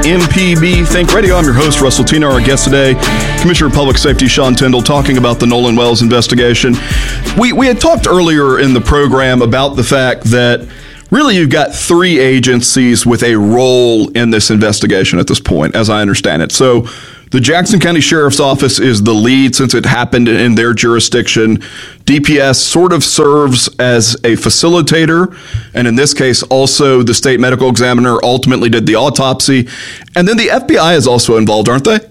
MPB Think Radio. I'm your host, Russell Tina. Our guest today, Commissioner of Public Safety Sean Tindell, talking about the Nolan Wells investigation. We had talked earlier in the program about the fact that really you've got three agencies with a role in this investigation at this point, as I understand it. So the Jackson County Sheriff's Office is the lead since it happened in their jurisdiction. DPS sort of serves as a facilitator, and in this case, also the state medical examiner ultimately did the autopsy. And then the FBI is also involved, aren't they?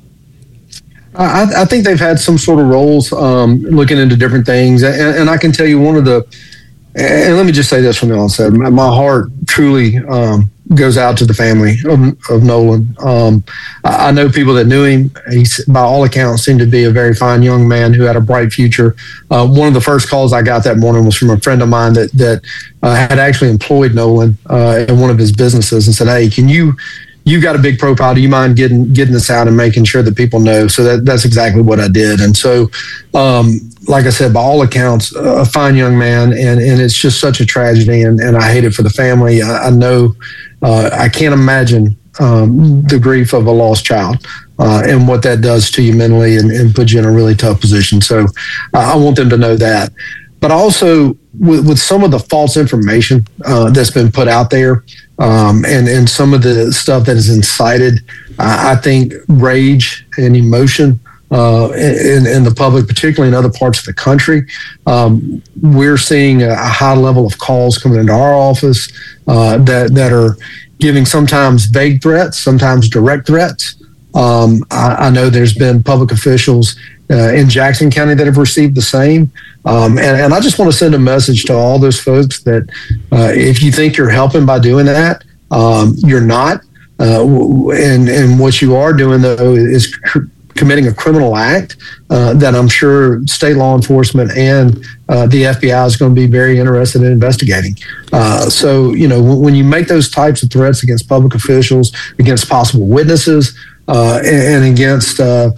I think they've had some sort of roles looking into different things. And I can tell you one of the, and let me just say this from the onset, my heart truly goes out to the family of Nolan. I know people that knew him. He, by all accounts, seemed to be a very fine young man who had a bright future. One of the first calls I got that morning was from a friend of mine that had actually employed Nolan in one of his businesses and said, "Hey, you've got a big profile. Do you mind getting this out and making sure that people know?" So that's exactly what I did. And so, like I said, by all accounts, a fine young man, and it's just such a tragedy, and I hate it for the family. I know, I can't imagine the grief of a lost child and what that does to you mentally and puts you in a really tough position. So I want them to know that. But also with some of the false information that's been put out there and some of the stuff that is incited, I think rage and emotion in the public, particularly in other parts of the country. We're seeing a high level of calls coming into our office that are giving sometimes vague threats, sometimes direct threats. I know there's been public officials in Jackson County that have received the same. And I just want to send a message to all those folks that if you think you're helping by doing that, you're not. And what you are doing, though, is committing a criminal act that I'm sure state law enforcement and the FBI is going to be very interested in investigating. So, when you make those types of threats against public officials, against possible witnesses, and against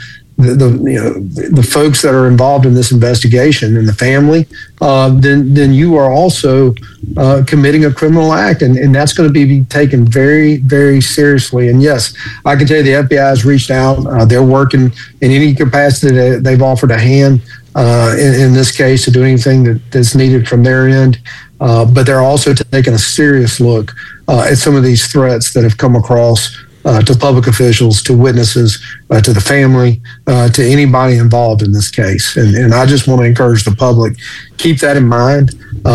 the folks that are involved in this investigation and the family, then you are also committing a criminal act, and that's going to be taken very, very seriously. And yes, I can tell you the FBI has reached out. They're working in any capacity that they've offered a hand in this case to do anything that's needed from their end. But they're also taking a serious look at some of these threats that have come across to public officials, to witnesses, to the family, to anybody involved in this case. And I just want to encourage the public, keep that in mind.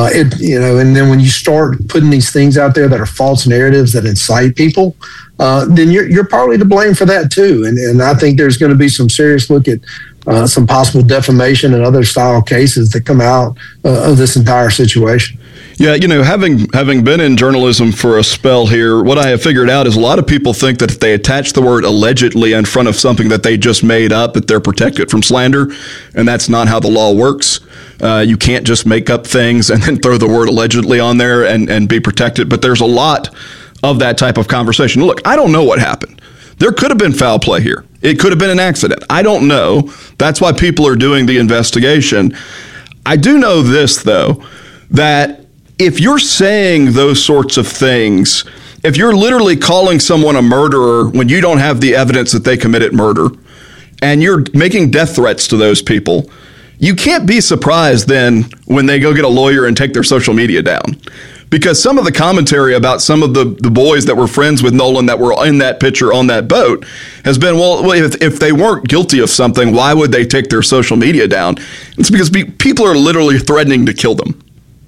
And then when you start putting these things out there that are false narratives that incite people, then you're partly to blame for that too. And I think there's going to be some serious look at some possible defamation and other style cases that come out of this entire situation. Yeah, having been in journalism for a spell here, what I have figured out is a lot of people think that if they attach the word allegedly in front of something that they just made up, that they're protected from slander, and that's not how the law works. You can't just make up things and then throw the word allegedly on there and be protected, but there's a lot of that type of conversation. Look, I don't know what happened. There could have been foul play here. It could have been an accident. I don't know. That's why people are doing the investigation. I do know this, though, that if you're saying those sorts of things, if you're literally calling someone a murderer when you don't have the evidence that they committed murder, and you're making death threats to those people, you can't be surprised then when they go get a lawyer and take their social media down. Because some of the commentary about some of the boys that were friends with Nolan that were in that picture on that boat has been, well, if they weren't guilty of something, why would they take their social media down? It's because people are literally threatening to kill them.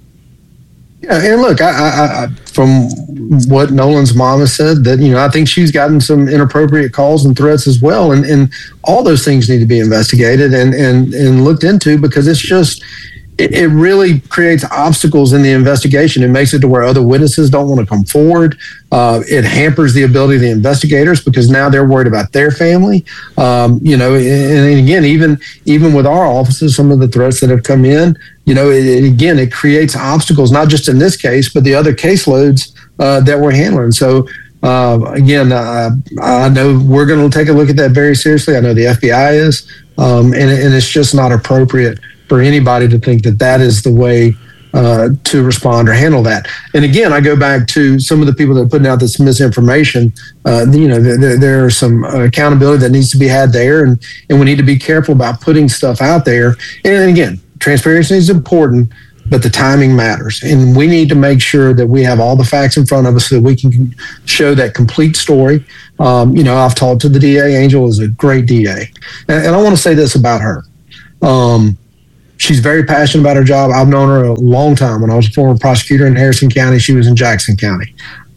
Yeah, and look, I from what Nolan's mom has said, that I think she's gotten some inappropriate calls and threats as well, and all those things need to be investigated and looked into, because it's just it really creates obstacles in the investigation. It makes it to where other witnesses don't want to come forward. It hampers the ability of the investigators because now they're worried about their family. And again, even with our offices, some of the threats that have come in, it creates obstacles, not just in this case, but the other caseloads that we're handling. So I know we're going to take a look at that very seriously. I know the FBI is, and it's just not appropriate for anybody to think that is the way to respond or handle that. And again, I go back to some of the people that are putting out this misinformation. There are some accountability that needs to be had there, and we need to be careful about putting stuff out there. And again, transparency is important, but the timing matters. And we need to make sure that we have all the facts in front of us so that we can show that complete story. I've talked to the DA. Angel is a great DA. And I want to say this about her. She's very passionate about her job. I've known her a long time. When I was a former prosecutor in Harrison County, she was in Jackson County.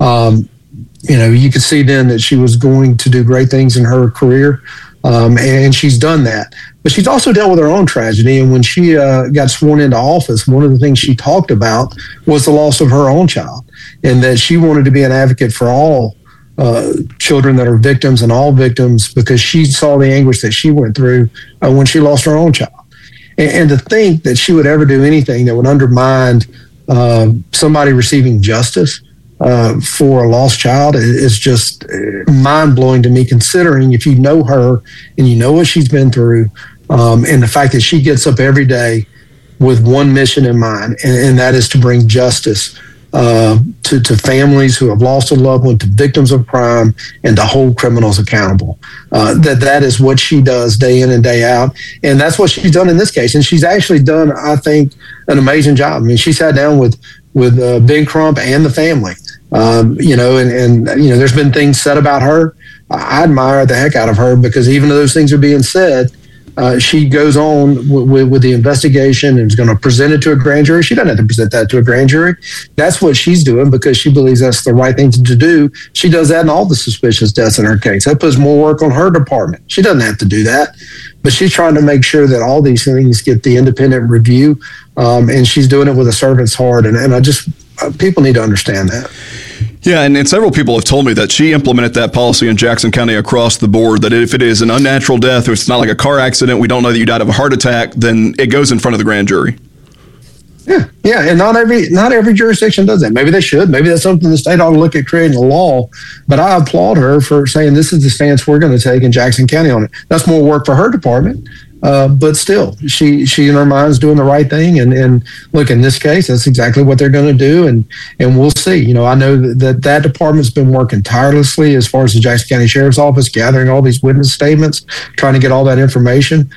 You could see then that she was going to do great things in her career, and she's done that. But she's also dealt with her own tragedy. And when she got sworn into office, one of the things she talked about was the loss of her own child, and that she wanted to be an advocate for all children that are victims and all victims, because she saw the anguish that she went through when she lost her own child. And to think that she would ever do anything that would undermine somebody receiving justice for a lost child is just mind-blowing to me, considering if you know her and you know what she's been through, and the fact that she gets up every day with one mission in mind, and that is to bring justice to families who have lost a loved one, to victims of crime, and to hold criminals accountable. That is what she does day in and day out. And that's what she's done in this case. And she's actually done, I think, an amazing job. I mean, she sat down with Ben Crump and the family, there's been things said about her. I admire the heck out of her, because even though those things are being said, she goes on with the investigation and is going to present it to a grand jury. She doesn't have to present that to a grand jury. That's what she's doing because she believes that's the right thing to do. She does that in all the suspicious deaths in her case. That puts more work on her department. She doesn't have to do that, but she's trying to make sure that all these things get the independent review, and she's doing it with a servant's heart. And I just, people need to understand that. Yeah, and several people have told me that she implemented that policy in Jackson County across the board, that if it is an unnatural death, or it's not like a car accident, we don't know that you died of a heart attack, then it goes in front of the grand jury. Yeah, and not every jurisdiction does that. Maybe they should. Maybe that's something the state ought to look at creating a law. But I applaud her for saying this is the stance we're going to take in Jackson County on it. That's more work for her department. But still, she in her mind is doing the right thing. And look, in this case, that's exactly what they're going to do. And we'll see. I know that department's been working tirelessly as far as the Jackson County Sheriff's Office, gathering all these witness statements, trying to get all that information.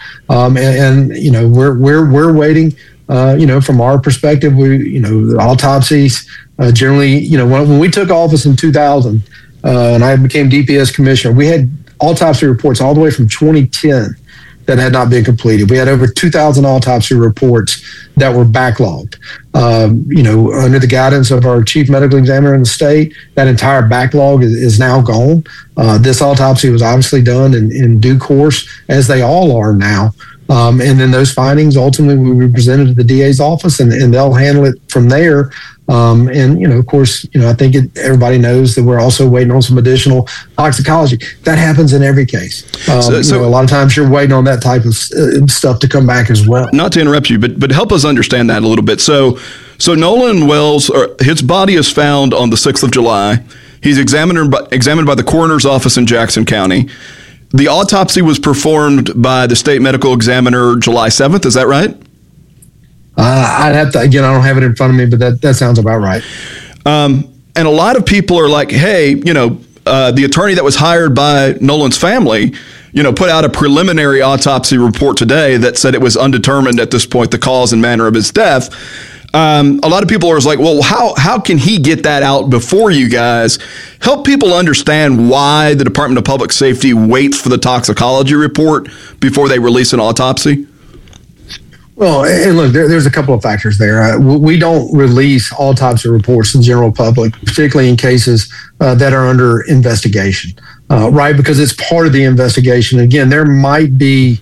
We're waiting. From our perspective, the autopsies generally, when we took office in 2000 and I became DPS commissioner, we had autopsy reports all the way from 2010 that had not been completed. We had over 2,000 autopsy reports that were backlogged. Under the guidance of our chief medical examiner in the state, that entire backlog is now gone. This autopsy was obviously done in due course, as they all are now. And then those findings ultimately will be presented to the DA's office, and they'll handle it from there. Of course, I think everybody knows that we're also waiting on some additional toxicology. That happens in every case. So a lot of times you're waiting on that type of stuff to come back as well. Not to interrupt you, but help us understand that a little bit. So Nolan Wells, his body is found on the 6th of July. He's examined by the coroner's office in Jackson County. The autopsy was performed by the state medical examiner July 7th. Is that right? I'd have to, again, I don't have it in front of me, but that sounds about right. And a lot of people are like, hey, the attorney that was hired by Nolan's family, put out a preliminary autopsy report today that said it was undetermined at this point, the cause and manner of his death. A lot of people are like, well, how can he get that out before you guys? Help people understand why the Department of Public Safety waits for the toxicology report before they release an autopsy. Well, and look, there's a couple of factors there. We don't release autopsy reports to the general public, particularly in cases that are under investigation, right? Because it's part of the investigation. Again, there might be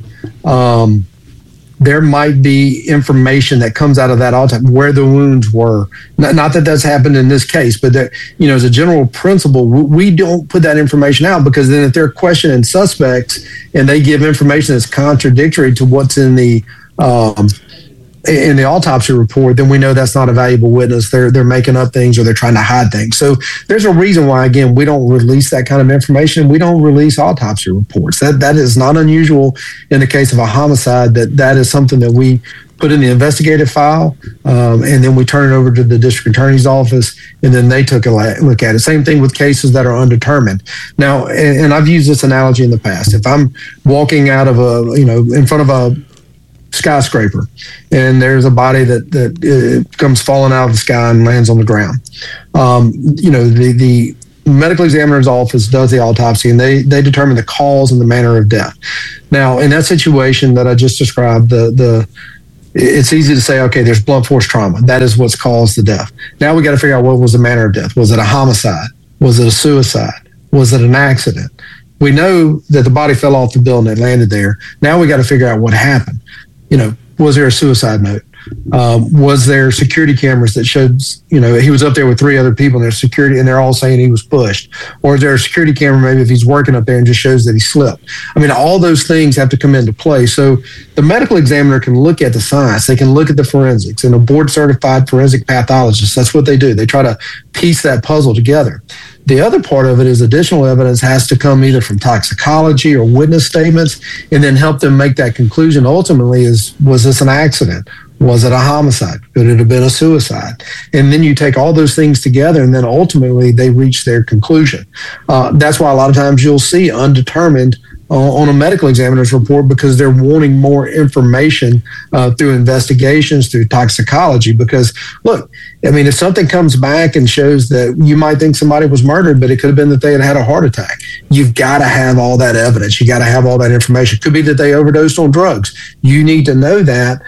information that comes out of that autopsy where the wounds were. Not that that's happened in this case, but that, as a general principle, we don't put that information out, because then if they're questioning suspects and they give information that's contradictory to what's in the in the autopsy report, then we know that's not a valuable witness. They're making up things or they're trying to hide things. So there's a reason why, again, we don't release that kind of information. We don't release autopsy reports. That is not unusual in the case of a homicide. That is something that we put in the investigative file, and then we turn it over to the district attorney's office, and then they took a look at it. Same thing with cases that are undetermined. Now, and I've used this analogy in the past. If I'm walking out of in front of a skyscraper, and there's a body that comes falling out of the sky and lands on the ground, the medical examiner's office does the autopsy, and they determine the cause and the manner of death. Now, in that situation that I just described, it's easy to say, okay, there's blunt force trauma. That is what's caused the death. Now we got to figure out what was the manner of death. Was it a homicide? Was it a suicide? Was it an accident? We know that the body fell off the building and landed there. Now we got to figure out what happened. Was there a suicide note? Was there security cameras that showed, he was up there with 3 other people and there's security and they're all saying he was pushed? Or is there a security camera maybe if he's working up there and just shows that he slipped? I mean, all those things have to come into play. So the medical examiner can look at the science. They can look at the forensics, and a board certified forensic pathologist, that's what they do. They try to piece that puzzle together. The other part of it is additional evidence has to come either from toxicology or witness statements, and then help them make that conclusion. Ultimately, was this an accident? Was it a homicide? Could it have been a suicide? And then you take all those things together, and then ultimately they reach their conclusion. That's why a lot of times you'll see undetermined on a medical examiner's report, because they're wanting more information through investigations, through toxicology. Because, look, I mean, if something comes back and shows that you might think somebody was murdered, but it could have been that they had had a heart attack, you've got to have all that evidence. You got to have all that information. It could be that they overdosed on drugs. You need to know that.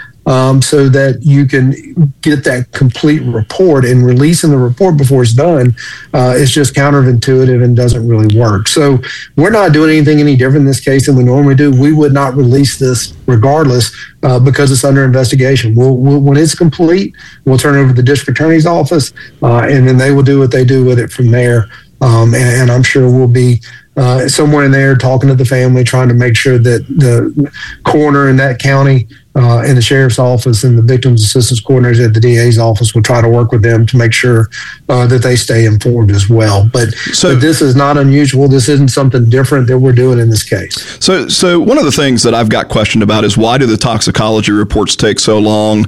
So that you can get that complete report, and releasing the report before it's done is just counterintuitive and doesn't really work. So we're not doing anything any different in this case than we normally do. We would not release this regardless because it's under investigation. When it's complete, we'll turn it over to the district attorney's office, and then they will do what they do with it from there. And I'm sure we'll be somewhere in there talking to the family, trying to make sure that the coroner in that county and the sheriff's office and the victims assistance coordinators at the DA's office will try to work with them to make sure that they stay informed as well. But this is not unusual. This isn't something different that we're doing in this case. So one of the things that I've got questioned about is, why do the toxicology reports take so long?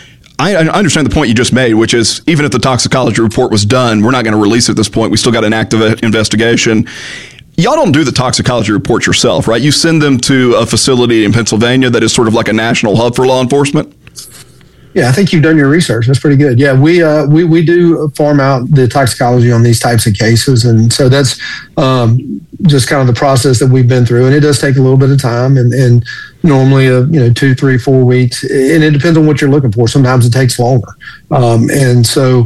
I understand the point you just made, which is, even if the toxicology report was done, we're not going to release it at this point. We still got an active investigation. Y'all don't do the toxicology reports yourself, right? You send them to a facility in Pennsylvania that is sort of like a national hub for law enforcement? Yeah, I think you've done your research. That's pretty good. Yeah, we do farm out the toxicology on these types of cases, and so that's just kind of the process that we've been through. And it does take a little bit of time, and normally 2, 3, 4 weeks, and it depends on what you're looking for. Sometimes it takes longer, and so.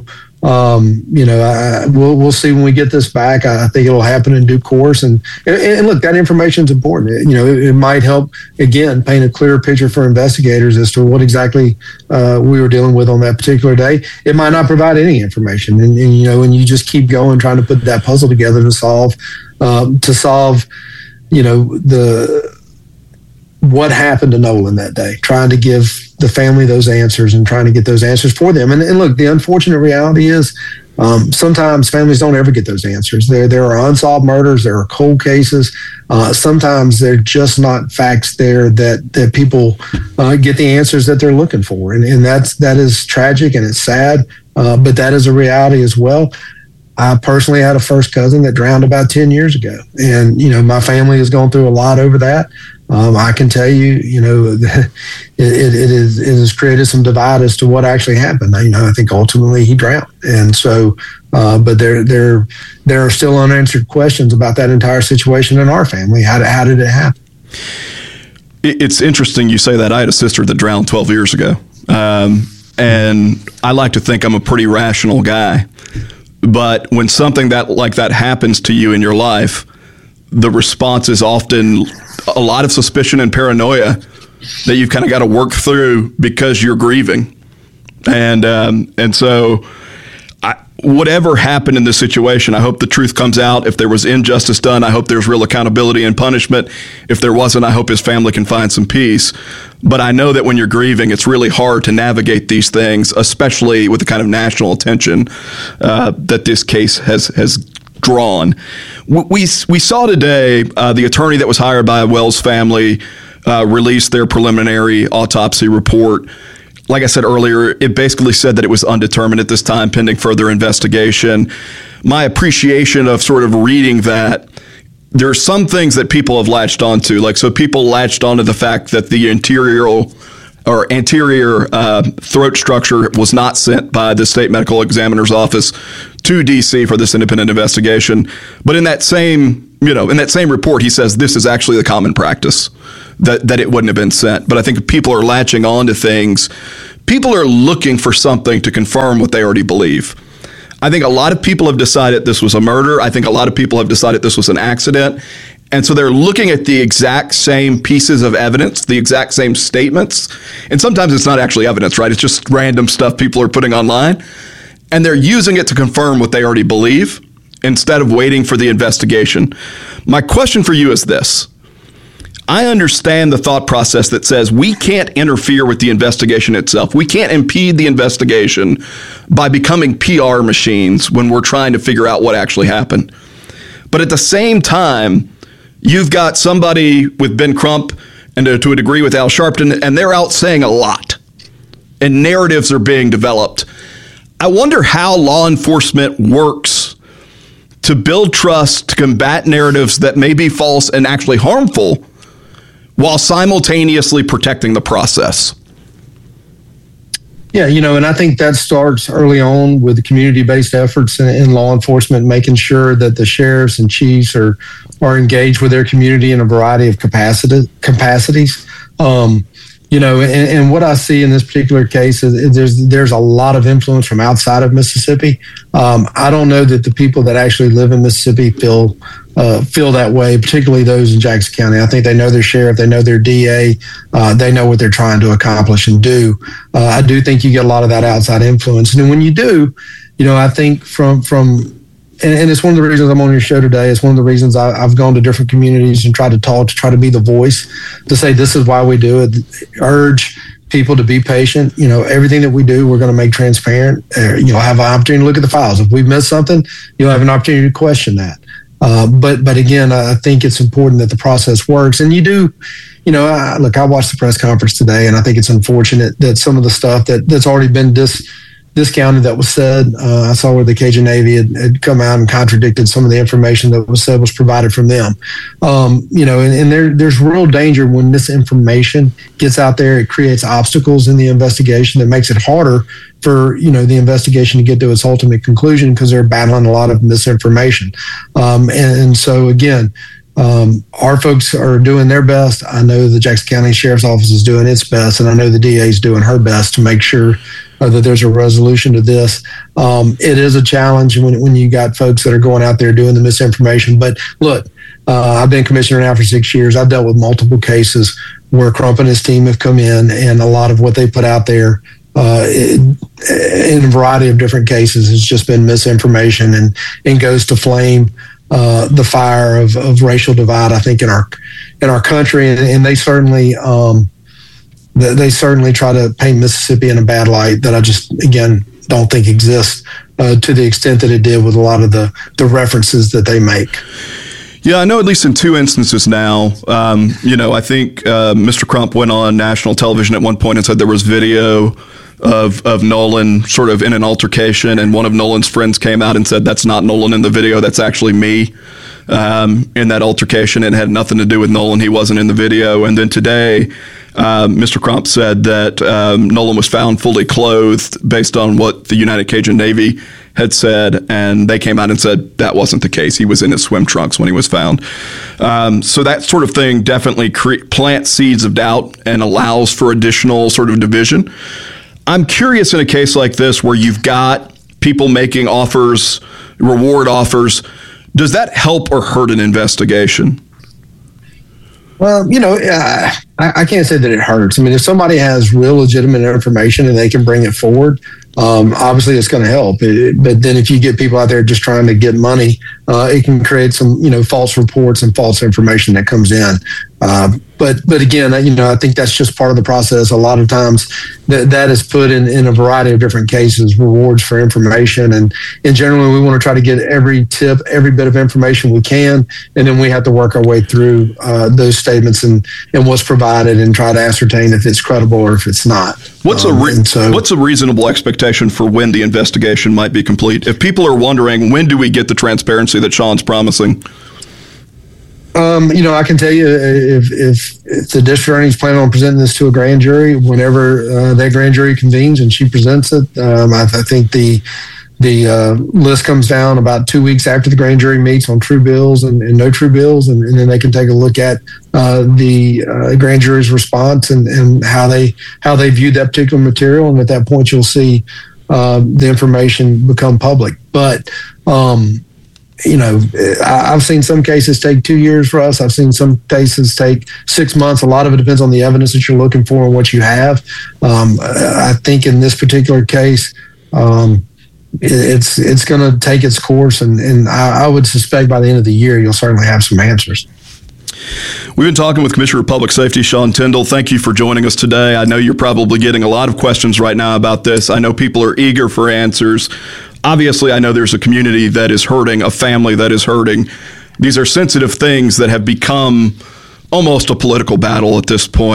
We'll see when we get this back. I think it'll happen in due course. And look, that information is important. It might help, again, paint a clearer picture for investigators as to what exactly we were dealing with on that particular day. It might not provide any information. And you just keep going, trying to put that puzzle together to solve what happened to Nolan that day, trying to give the family those answers and trying to get those answers for them. And look, the unfortunate reality is sometimes families don't ever get those answers. There are unsolved murders. There are cold cases. Sometimes they're just not facts there that people get the answers that they're looking for. And that is tragic, and it's sad, but that is a reality as well. I personally had a first cousin that drowned about 10 years ago. And, my family has gone through a lot over that. I can tell you, it has created some divide as to what actually happened. I think ultimately he drowned. And so, but there are still unanswered questions about that entire situation in our family. How did it happen? It's interesting you say that. I had a sister that drowned 12 years ago. And I like to think I'm a pretty rational guy. But when something like that happens to you in your life, the response is often a lot of suspicion and paranoia that you've kind of got to work through because you're grieving. And so whatever happened in this situation, I hope the truth comes out. If there was injustice done, I hope there's real accountability and punishment. If there wasn't, I hope his family can find some peace. But I know that when you're grieving, it's really hard to navigate these things, especially with the kind of national attention that this case has drawn. We saw today the attorney that was hired by Wells' family released their preliminary autopsy report. Like I said earlier, it basically said that it was undetermined at this time, pending further investigation. My appreciation of sort of reading that, there are some things that people have latched onto. Like, so people latched onto the fact that the anterior throat structure was not sent by the state medical examiner's office to DC for this independent investigation. But in that same report, he says this is actually the common practice, that it wouldn't have been sent. But I think people are latching on to things. People are looking for something to confirm what they already believe. I think a lot of people have decided this was a murder. I think a lot of people have decided this was an accident. And so they're looking at the exact same pieces of evidence, the exact same statements. And sometimes it's not actually evidence, right? It's just random stuff people are putting online. And they're using it to confirm what they already believe instead of waiting for the investigation. My question for you is this. I understand the thought process that says we can't interfere with the investigation itself. We can't impede the investigation by becoming PR machines when we're trying to figure out what actually happened. But at the same time, you've got somebody with Ben Crump and to a degree with Al Sharpton, and they're out saying a lot, and narratives are being developed. I wonder how law enforcement works to build trust, to combat narratives that may be false and actually harmful, while simultaneously protecting the process. Yeah, and I think that starts early on with the community-based efforts in law enforcement, making sure that the sheriffs and chiefs are engaged with their community in a variety of capacities. And what I see in this particular case is there's a lot of influence from outside of Mississippi. I don't know that the people that actually live in Mississippi feel that way, particularly those in Jackson County. I think they know their sheriff, they know their DA, they know what they're trying to accomplish and do. I do think you get a lot of that outside influence. And when you do, I think from and it's one of the reasons I'm on your show today. It's one of the reasons I've gone to different communities and tried to talk, to try to be the voice, to say this is why we do it, urge people to be patient. Everything that we do, we're going to make transparent. You'll have an opportunity to look at the files. If we've missed something, you'll have an opportunity to question that. But again, I think it's important that the process works. And you do, I watched the press conference today, and I think it's unfortunate that some of the stuff that's already been discounted that was said. I saw where the Cajun Navy had come out and contradicted some of the information that was said was provided from them. And there's real danger when misinformation gets out there. It creates obstacles in the investigation that makes it harder for the investigation to get to its ultimate conclusion because they're battling a lot of misinformation. And so again, our folks are doing their best. I know the Jackson County Sheriff's Office is doing its best, and I know the DA is doing her best to make sure that there's a resolution to this. It is a challenge when you got folks that are going out there doing the misinformation. But look, I've been commissioner now for 6 years. I've dealt with multiple cases where Crump and his team have come in, and a lot of what they put out there in a variety of different cases has just been misinformation and goes to flame the fire of racial divide, I think, in our country. And they certainly try to paint Mississippi in a bad light that I just, again, don't think exists to the extent that it did with a lot of the references that they make. Yeah, I know at least in two instances now, I think Mr. Crump went on national television at one point and said there was video of Nolan sort of in an altercation, and one of Nolan's friends came out and said, that's not Nolan in the video, that's actually me in that altercation. It had nothing to do with Nolan. He wasn't in the video. And then today, Mr. Crump said that Nolan was found fully clothed based on what the United Cajun Navy had said, and they came out and said that wasn't the case. He was in his swim trunks when he was found. So that sort of thing definitely plants seeds of doubt and allows for additional sort of division. I'm curious, in a case like this where you've got people making offers, reward offers, does that help or hurt an investigation? Well, I can't say that it hurts. I mean, if somebody has real legitimate information and they can bring it forward, obviously it's going to help. But then if you get people out there just trying to get money, it can create some, false reports and false information that comes in. But again, I think that's just part of the process. A lot of times that is put in a variety of different cases, rewards for information. And generally, we want to try to get every tip, every bit of information we can. And then we have to work our way through those statements and what's provided and try to ascertain if it's credible or if it's not. What's a reasonable expectation for when the investigation might be complete? If people are wondering, when do we get the transparency that Sean's promising? I can tell you if the district attorney's planning on presenting this to a grand jury, whenever that grand jury convenes and she presents it, I think the list comes down about 2 weeks after the grand jury meets on true bills and no true bills, and then they can take a look at the grand jury's response and how they viewed that particular material, and at that point you'll see the information become public. But I've seen some cases take 2 years for us. I've seen some cases take 6 months. A lot of it depends on the evidence that you're looking for and what you have. I think in this particular case, it's going to take its course, and I would suspect by the end of the year you'll certainly have some answers. We've been talking with Commissioner of Public Safety Sean Tindell. Thank you for joining us today. I know you're probably getting a lot of questions right now about this. I know people are eager for answers. Obviously, I know there's a community that is hurting, a family that is hurting. These are sensitive things that have become almost a political battle at this point.